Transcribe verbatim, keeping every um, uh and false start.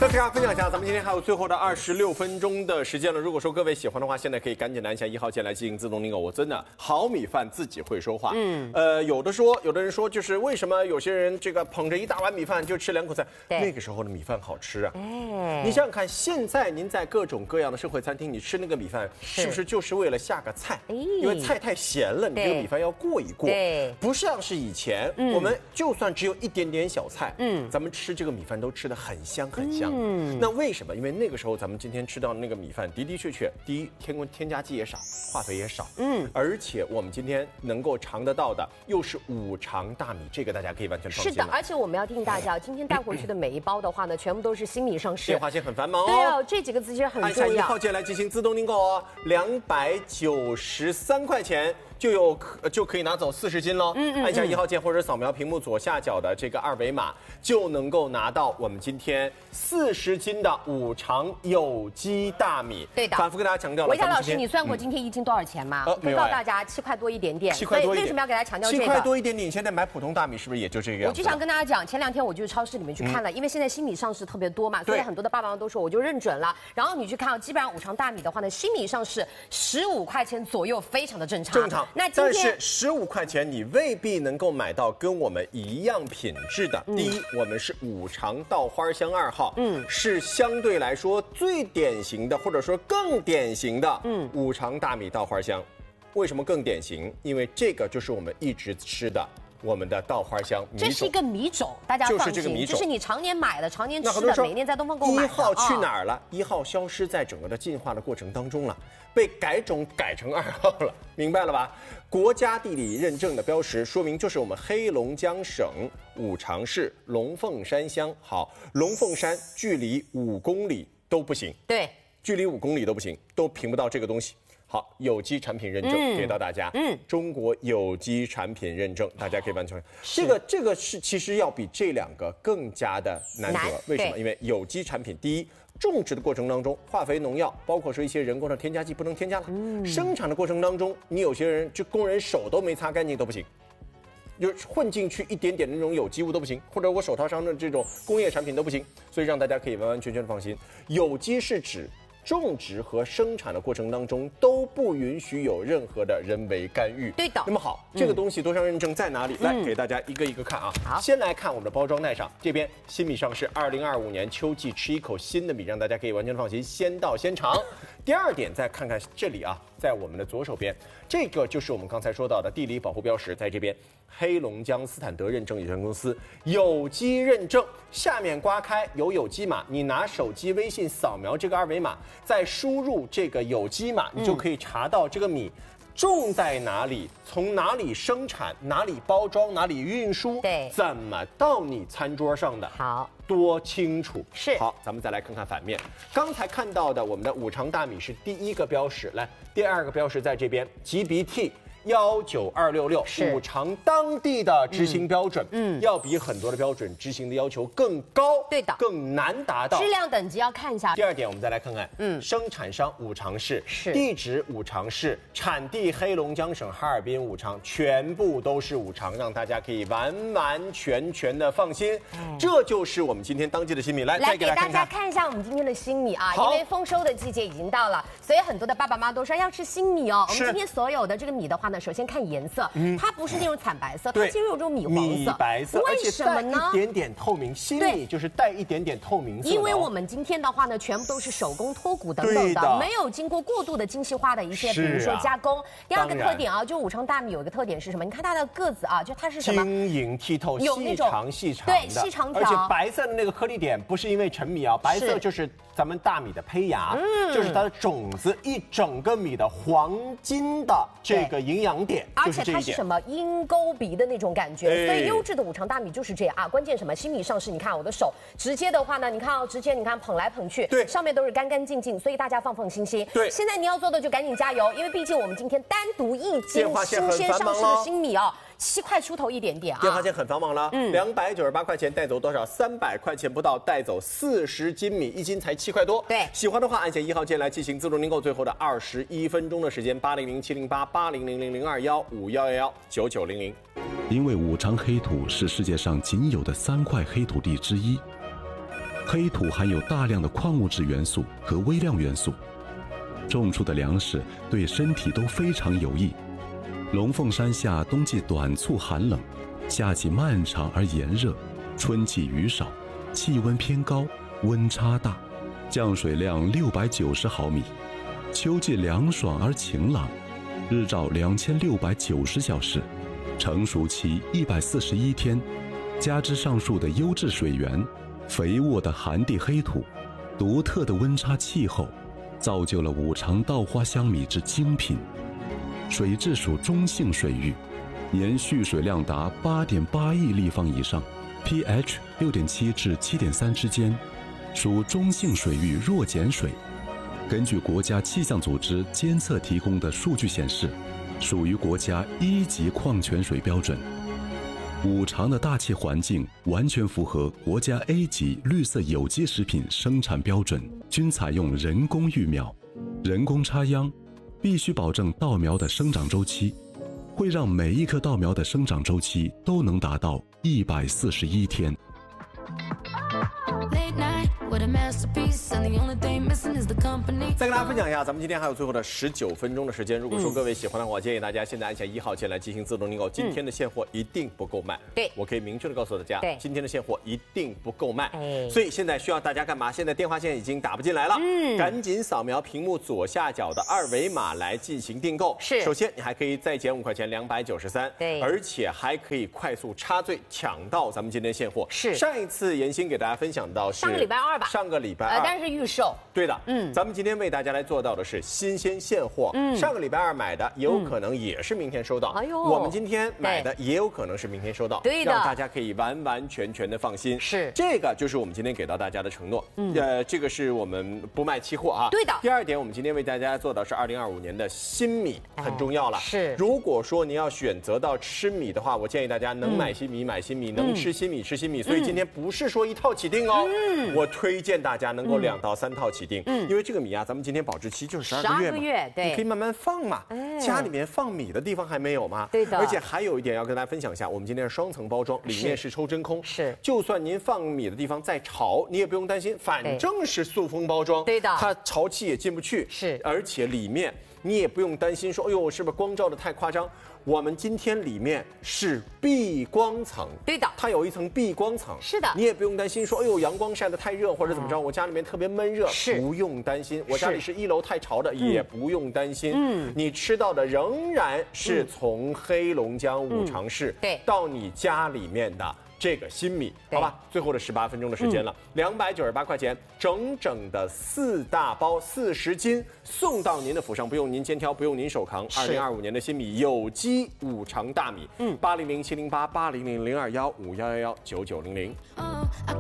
跟大家分享一下，咱们今天还有最后的二十六分钟的时间了。如果说各位喜欢的话，现在可以赶紧按一下一号键来进行自动订购。我真的好米饭自己会说话。嗯，呃，有的说，有的人说，就是为什么有些人这个捧着一大碗米饭就吃两口菜？那个时候的米饭好吃啊。哎，你想想看，现在您在各种各样的社会餐厅，你吃那个米饭，是不是就是为了下个菜？因为菜太咸了，你这个米饭要过一过。对，不像是以前，我们就算只有一点点小菜，嗯，咱们吃这个米饭都吃得很香很香。嗯，那为什么？因为那个时候咱们今天吃到那个米饭的的确确，第一添添加剂也少，化肥也少，嗯，而且我们今天能够尝得到的又是五常大米，这个大家可以完全放心。 是的，而且我们要提醒大家，今天带回去的每一包的话呢，全部都是新米上市。 电话线很繁忙哦。 对哦，这几个字其实很重要。 按下一号键来进行自动订购哦，两百九十三块钱。就有可就可以拿走四十斤喽。嗯嗯，按下一号键或者扫描屏幕左下角的这个二维码，就能够拿到我们今天四十斤的五常有机大米。 对的， 反复跟大家强调了。 维嘉老师，你算过今天一斤多少钱吗？呃，可以告诉大家七块多一点点。七块多一点。为什么要给大家强调这个？ 七块多一点点，你现在买普通大米是不是也就这个样子？ 我就想跟大家讲，前两天我就去超市里面去看了，因为现在新米上市特别多嘛，所以很多的爸爸妈妈都说我就认准了。然后你去看，基本上五常大米的话呢，新米上市十五块钱左右，非常的正常。 正常。 那今天。 十五块钱，你未必能够买到跟我们一样品质的。嗯、第一，我们是五常稻花香二号，嗯，是相对来说最典型的，或者说更典型的，嗯，五常大米稻花香。为什么更典型？因为这个就是我们一直吃的。我们的稻花香米种， 这是一个米种，大家放心， 就是这个米种， 就是你常年买的、常年吃的，每年在东方购买的。 一号去哪儿了？一号消失在整个的进化的过程当中了，被改种改成二号了，明白了吧？国家地理认证的标识，说明就是我们黑龙江省五常市龙凤山乡。好，龙凤山距离五公里都不行，对，距离五公里都不行，都评不到这个东西。好，有机产品认证、嗯、给到大家。嗯，中国有机产品认证，大家可以完全。这个这个是其实要比这两个更加的难得。为什么？因为有机产品，第一，种植的过程当中，化肥、农药，包括说一些人工的添加剂不能添加了。嗯，生产的过程当中，你有些人就工人手都没擦干净都不行。就混进去一点点的那种有机物都不行，或者我手套上的这种工业产品都不行，所以让大家可以完完全全的放心。有机是指种植和生产的过程当中都不允许有任何的人为干预。 对的。 那么好，这个东西多项认证在哪里？嗯、来给大家一个一个看啊。好，先来看我们的包装袋上，这边新米上市，二零二五年秋季吃一口新的米，让大家可以完全放心，先到先尝。第二点，再看看这里啊，在我们的左手边，这个就是我们刚才说到的地理保护标识，在这边黑龙江斯坦德认证有限公司有机认证，下面刮开有有机码，你拿手机微信扫描这个二维码，再输入这个有机码，你就可以查到这个米种在哪里，从哪里生产，哪里包装，哪里运输，对，怎么到你餐桌上的，好，多清楚。是。好，咱们再来看看反面，刚才看到的我们的五常大米是第一个标识，来，第二个标识在这边 G B T。一九二六六五常当地的执行标准，嗯，要比很多的标准执行的要求更高，对的，更难达到。 质量等级要看一下。 第二点，我们再来看看，嗯，生产商五常市，是地址五常市，产地黑龙江省哈尔滨五常，全部都是五常，让大家可以完完全全的放心。嗯、这就是我们今天当季的新米，来来再给大家看一下我们今天的新米啊，因为丰收的季节已经到了，所以很多的爸爸妈妈都说要吃新米哦。我们今天所有的这个米的话呢，首先看颜色，嗯、它不是那种惨白色，它其实有这种米黄色。 米白色， 为什么呢？ 一点点透明，新米就是带一点点透明色。 因为我们今天的话呢，全部都是手工脱骨等等的，的没有经过过度的精细化的一些，比如说加工。第二个特点啊，就五常大米有一个特点是什么？你看它的个子啊，就它是什么？ 晶莹剔透， 有那种细长细长的， 对，细长条。 而且白色的那个颗粒点不是因为陈米啊，白色就是咱们大米的胚芽，嗯，就是它的种子，一整个米的黄金的这个营养点， 而且它是什么鹰钩鼻的那种感觉，哎、所以优质的五常大米就是这样啊。关键什么？新米上市，你看我的手直接的话呢，你看哦，直接你看捧来捧去，对，上面都是干干净净，所以大家放放心心。对，现在你要做的就赶紧加油，因为毕竟我们今天单独一斤新鲜上市的新米啊。七块出头一点点啊！ 电话线很繁忙了，嗯，两百九十八块钱带走多少？三百块钱不到，带走四十斤米，一斤才七块多。对，喜欢的话按下一号键来进行自助订购。最后的二十一分钟的时间，八零零七零八八零零零零二幺五幺幺幺九九零零。 因为五常黑土是世界上仅有的三块黑土地之一， 黑土含有大量的矿物质元素和微量元素，种出的粮食对身体都非常有益。龙凤山下冬季短促寒冷，夏季漫长而炎热，春季雨少，气温偏高，温差大，降水量六百九十毫米，秋季凉爽而晴朗，日照两千六百九十小时，成熟期一百四十一天，加之上述的优质水源、肥沃的寒地黑土、独特的温差气候，造就了五常稻花香米之精品。水质属中性水域，年蓄水量达八点八亿立方以上 ，pH 六点七至七点三之间，属中性水域弱碱水。根据国家气象组织监测提供的数据显示，属于国家一级矿泉水标准。五常的大气环境完全符合国家 A 级绿色有机食品生产标准，均采用人工育苗、人工插秧，必须保证稻苗的生长周期，会让每一棵稻苗的生长周期都能达到一百四十一天。 再跟大家分享一下，咱们今天还有最后的十九分钟的时间。如果说各位喜欢的话，我建议大家现在按下一号键来进行自动订购。今天的现货一定不够卖， 对， 我可以明确的告诉大家， 对， 今天的现货一定不够卖。所以现在需要大家干嘛？现在电话线已经打不进来了，嗯，赶紧扫描屏幕左下角的二维码来进行订购。 是， 首先你还可以再减五块钱，两百九十三， 对， 而且还可以快速插队抢到咱们今天现货。 是， 上一次妍鑫给大家分享到是上个礼拜二吧， 上个礼拜二， 呃，但是预售。 对的，嗯，咱们今天为大家来做到的是新鲜现货。嗯，上个礼拜二买的也有可能也是明天收到。哎呦，我们今天买的也有可能是明天收到。对的，让大家可以完完全全的放心。是，这个就是我们今天给到大家的承诺。嗯，呃，这个是我们不卖期货啊。对的。第二点，我们今天为大家做的是二零二五年的新米，很重要了。是，如果说您要选择到吃米的话，我建议大家能买新米买新米，能吃新米吃新米。所以今天不是说一套起订哦，嗯，我推荐大家能够两到三套起订。嗯，因为这个米啊，咱们今天保质期就是十二个月嘛，月对，你可以慢慢放嘛。哎，家里面放米的地方还没有吗？对的。而且还有一点要跟大家分享一下，我们今天是双层包装，里面是抽真空，是，就算您放米的地方再潮，你也不用担心，反正是塑封包装，对的，它潮气也进不去，是，而且里面你也不用担心说，哎呦，是不是光照的太夸张？我们今天里面是避光层，对的，它有一层避光层，是的，你也不用担心说，哎呦，阳光晒得太热或者怎么着，我家里面特别闷热，是，不用担心，我家里是一楼太潮的，也不用担心，嗯，你吃到的仍然是从黑龙江五常市对到你家里面的这个新米，好吧，最后的十八分钟的时间了，两百九十八块钱，整整的四大包四十斤送到您的府上，不用您肩挑，不用您手扛。二零二五年的新米有机五常大米，嗯，八零零七零八八零零零二幺五幺幺幺九九零零。